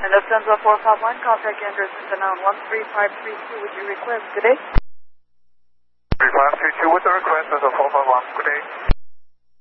And Lufthansa 451, contact Anderson to noun 13532 with your request. Good day. 3532 with the request, Lufthansa 451. Good day.